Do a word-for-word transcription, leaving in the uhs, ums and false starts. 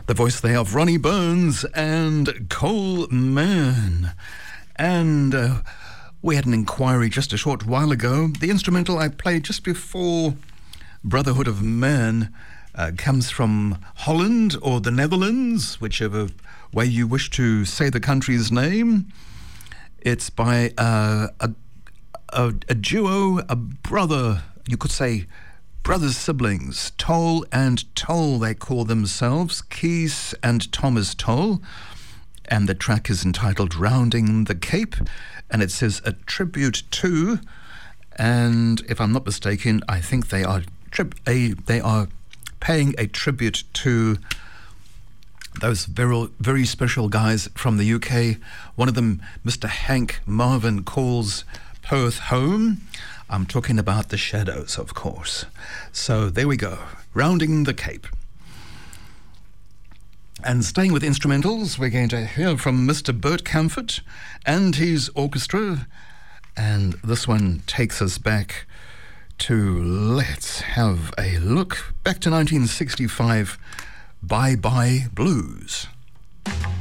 The voice there of Ronnie Burns and Coal Man. And uh, we had an inquiry just a short while ago. The instrumental I played just before Brotherhood of Man uh, comes from Holland or the Netherlands, whichever way you wish to say the country's name. It's by uh, a, a, a duo, a brother, you could say brothers, siblings, Toll and Toll, they call themselves, Kees and Thomas Toll. And the track is entitled Rounding the Cape, and it says a tribute to, and if I'm not mistaken, I think they are tri- a, they are paying a tribute to those very, very special guys from the U K. One of them, Mister Hank Marvin, calls Perth home. I'm talking about the Shadows, of course. So there we go, Rounding the Cape. And staying with instrumentals, we're going to hear from Mister Bert Camford and his orchestra. And this one takes us back to, let's have a look, back to nineteen sixty-five, Bye Bye Blues.